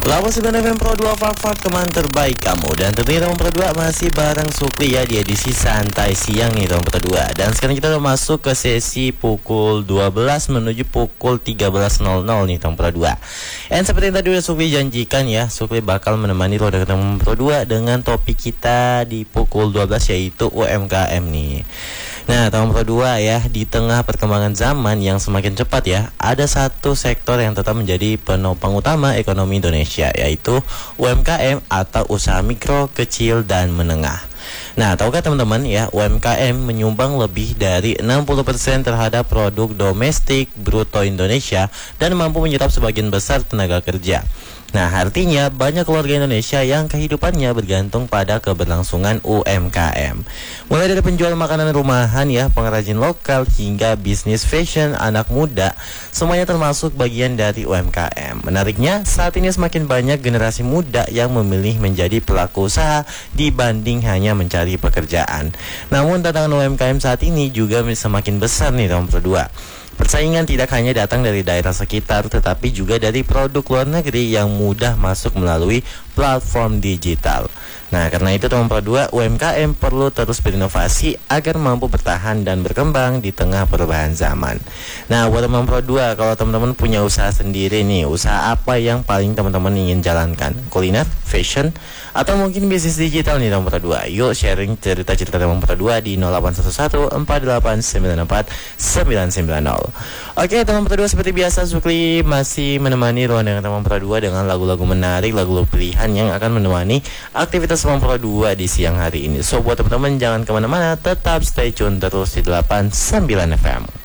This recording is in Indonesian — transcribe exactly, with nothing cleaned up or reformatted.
delapan puluh sembilan F M Pro dua, fak-fak teman terbaik kamu. Dan tentunya teman Pro dua masih bareng Sukri ya di edisi santai siang nih teman Pro dua. Dan sekarang kita udah masuk ke sesi pukul dua belas menuju pukul tiga belas nol nol nih teman Pro dua. Dan seperti yang tadi udah Sukri janjikan ya, Sukri bakal menemani lo dengan teman Pro dua dengan topik kita di pukul dua belas yaitu U M K M nih. Nah, tahun Pro dua ya, di tengah perkembangan zaman yang semakin cepat ya, ada satu sektor yang tetap menjadi penopang utama ekonomi Indonesia, yaitu U M K M atau usaha mikro, kecil, dan menengah. Nah, tahukah teman-teman ya, U M K M menyumbang lebih dari enam puluh persen terhadap produk domestik bruto Indonesia dan mampu menyerap sebagian besar tenaga kerja. Nah, artinya banyak keluarga Indonesia yang kehidupannya bergantung pada keberlangsungan U M K M. Mulai dari penjual makanan rumahan ya, pengrajin lokal, hingga bisnis fashion anak muda, semuanya termasuk bagian dari U M K M. Menariknya, saat ini semakin banyak generasi muda yang memilih menjadi pelaku usaha dibanding hanya mencari pekerjaan. Namun tantangan U M K M saat ini juga semakin besar nih tahun kedua. Persaingan tidak hanya datang dari daerah sekitar, tetapi juga dari produk luar negeri yang mudah masuk melalui platform digital. Nah, karena itu teman Pro dua, U M K M perlu terus berinovasi agar mampu bertahan dan berkembang di tengah perubahan zaman. Nah, buat teman Pro dua, kalau teman-teman punya usaha sendiri nih, usaha apa yang paling teman-teman ingin jalankan? Kuliner, fashion, atau mungkin bisnis digital nih teman Pro dua? Yuk sharing cerita-cerita teman Pro dua di nol delapan satu satu empat delapan sembilan empat sembilan sembilan nol. Oke, teman Pro dua, seperti biasa Sukri masih menemani ruang dengan teman Pro dua dengan lagu-lagu menarik, lagu-lagu pilihan yang akan menemani aktivitas teman Pro dua di siang hari ini. So buat teman-teman jangan kemana-mana, tetap stay tune terus di delapan puluh sembilan F M.